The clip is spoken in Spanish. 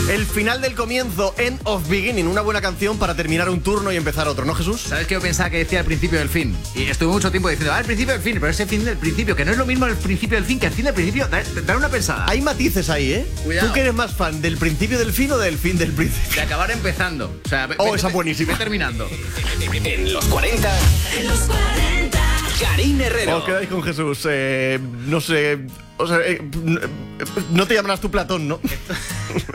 El final del comienzo, End of Beginning, una buena canción para terminar un turno y empezar otro, ¿no, Jesús? ¿Sabes qué yo pensaba que decía al principio del fin? Y estuve mucho tiempo diciendo, el principio del fin, pero ese fin del principio, que no es lo mismo el principio del fin que el fin del principio. Dar una pensada. Hay matices ahí, ¿eh? Cuidado. ¿Tú que eres más fan del principio del fin o del fin del principio? De acabar empezando. O sea, esa buenísima. Ve terminando. En los 40. Karim Herrero. Os quedáis con Jesús. No sé. O sea, no te llamarás tú Platón, ¿no?